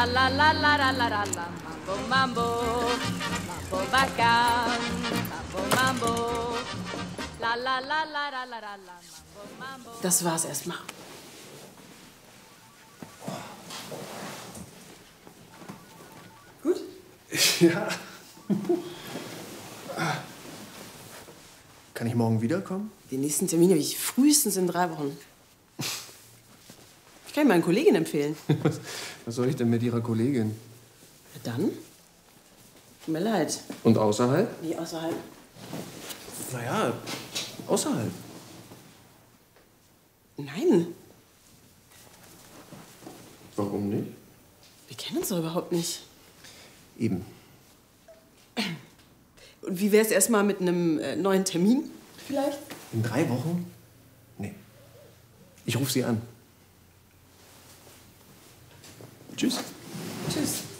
La la la la la la la la, Mambo, Mambo, Mambo bacán, Mambo, Mambo. La la la la la la la, Mambo, Mambo. Das war's erstmal. Gut? Ja. Kann ich morgen wiederkommen? Den nächsten Termin habe ich frühestens in 3 Wochen. Ich kann ihn meinen Kollegin empfehlen. Was soll ich denn mit Ihrer Kollegin? Na dann? Tut mir leid. Und außerhalb? Wie außerhalb? Naja, außerhalb. Nein, Warum nicht? wir kennen uns doch überhaupt nicht. Eben. Und wie wär's erstmal mit einem neuen Termin? Vielleicht? In 3 Wochen? Nee. Ich rufe Sie an. Tschüss. Tschüss.